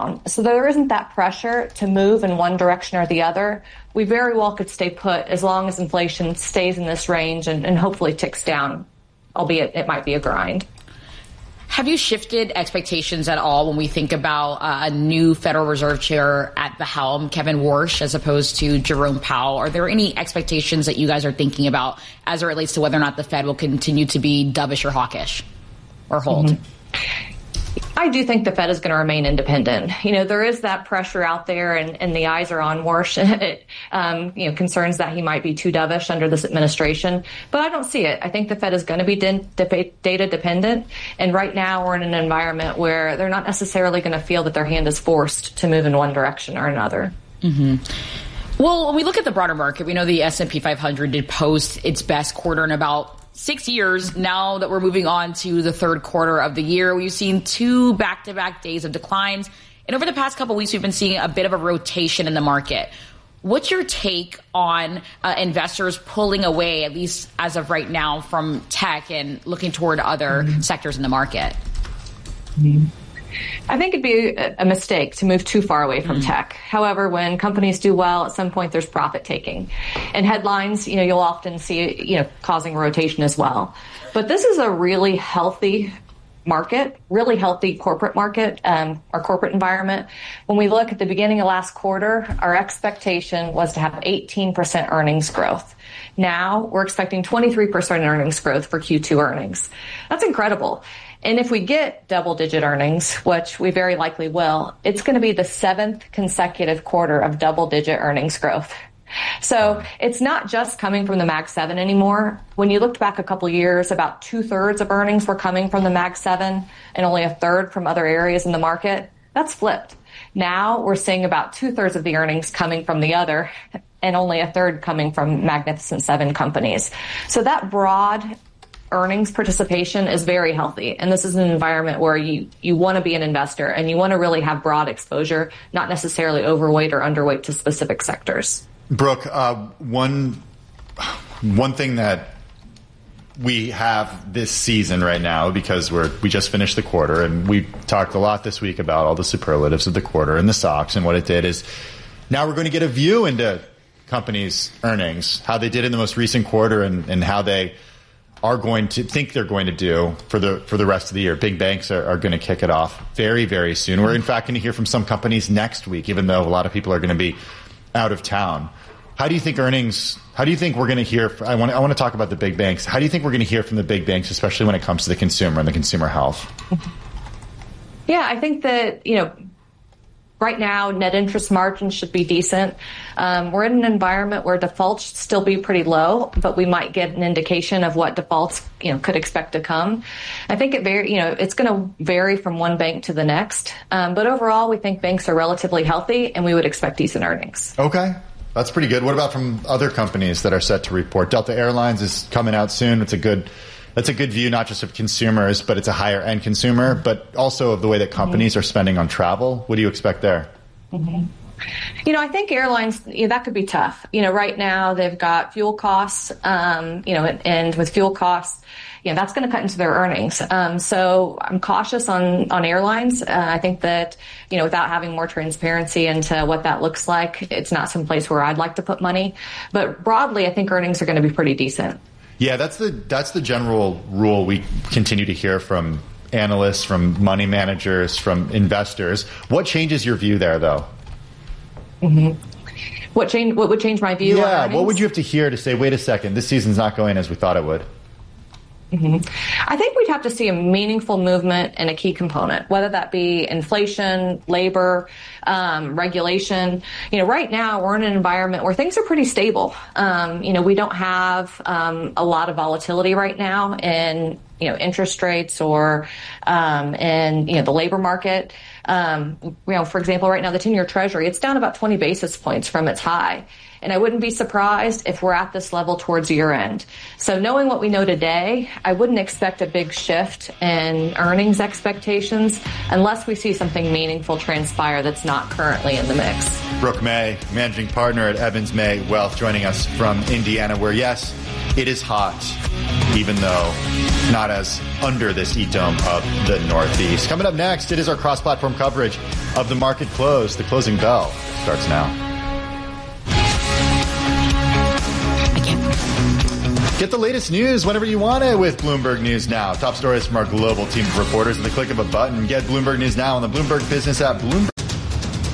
down. So there isn't that pressure to move in one direction or the other. We very well could stay put as long as inflation stays in this range and hopefully ticks down, albeit it might be a grind. Have you shifted expectations at all when we think about a new Federal Reserve chair at the helm, Kevin Warsh, as opposed to Jerome Powell? Are there any expectations that you guys are thinking about as it relates to whether or not the Fed will continue to be dovish or hawkish or hold? Mm-hmm. I do think the Fed is going to remain independent. There is that pressure out there, and the eyes are on Warsh. Concerns that he might be too dovish under this administration. But I don't see it. I think the Fed is going to be data dependent. And right now we're in an environment where they're not necessarily going to feel that their hand is forced to move in one direction or another. Mm-hmm. Well, when we look at the broader market, we know the S&P 500 did post its best quarter in about 6 years. Now that we're moving on to the third quarter of the year, we've seen 2 back-to-back days of declines. And over the past couple of weeks, we've been seeing a bit of a rotation in the market. What's your take on investors pulling away, at least as of right now, from tech and looking toward other sectors in the market? I think it'd be a mistake to move too far away from tech. However, when companies do well, at some point there's profit taking. And headlines, you'll often see, causing rotation as well. But this is a really healthy market, really healthy corporate market, our corporate environment. When we look at the beginning of last quarter, our expectation was to have 18% earnings growth. Now we're expecting 23% earnings growth for Q2 earnings. That's incredible. And if we get double-digit earnings, which we very likely will, it's going to be the 7th consecutive quarter of double-digit earnings growth. So it's not just coming from the Mag 7 anymore. When you looked back a couple of years, about 2/3 of earnings were coming from the Mag 7 and only 1/3 from other areas in the market. That's flipped. Now we're seeing about 2/3 of the earnings coming from the other and only 1/3 coming from Magnificent Seven companies. So that broad earnings participation is very healthy. And this is an environment where you want to be an investor and you want to really have broad exposure, not necessarily overweight or underweight to specific sectors. Brooke, one thing that we have this season right now, because we just finished the quarter, and we talked a lot this week about all the superlatives of the quarter and the stocks and what it did, is now we're going to get a view into companies' earnings, how they did in the most recent quarter and how they are going to think they're going to do for the rest of the year. Big banks are going to kick it off very, very soon. We're in fact going to hear from some companies next week, even though a lot of people are going to be out of town. How do you think we're going to hear? I want to talk about the big banks. How do you think we're going to hear from the big banks, especially when it comes to the consumer and the consumer health? Yeah, I think that, right now, net interest margins should be decent. We're in an environment where defaults should still be pretty low, but we might get an indication of what defaults, could expect to come. I think it's going to vary from one bank to the next. But overall, we think banks are relatively healthy, and we would expect decent earnings. Okay. That's pretty good. What about from other companies that are set to report? Delta Airlines is coming out soon. That's a good view, not just of consumers, but it's a higher end consumer, but also of the way that companies are spending on travel. What do you expect there? Mm-hmm. I think airlines, that could be tough. Right now they've got fuel costs, and with fuel costs, that's going to cut into their earnings. So I'm cautious on airlines. I think that, without having more transparency into what that looks like, it's not some place where I'd like to put money. But broadly, I think earnings are going to be pretty decent. Yeah, that's the general rule we continue to hear from analysts, from money managers, from investors. What changes your view there, though? Mm-hmm. What would change my view? Yeah, what would you have to hear to say, wait a second, this season's not going as we thought it would? Mm-hmm. I think we'd have to see a meaningful movement in a key component, whether that be inflation, labor, regulation. Right now we're in an environment where things are pretty stable. We don't have a lot of volatility right now in interest rates or in the labor market. For example, right now the 10-year Treasury, it's down about 20 basis points from its high. And I wouldn't be surprised if we're at this level towards year end. So knowing what we know today, I wouldn't expect a big shift in earnings expectations unless we see something meaningful transpire that's not currently in the mix. Brooke May, managing partner at Evans May Wealth, joining us from Indiana, where, yes, it is hot, even though not as under this heat dome of the Northeast. Coming up next, it is our cross-platform coverage of the market close. The closing bell starts now. Get the latest news whenever you want it with Bloomberg News Now. Top stories from our global team of reporters at the click of a button. Get Bloomberg News Now on the Bloomberg Business app, Bloomberg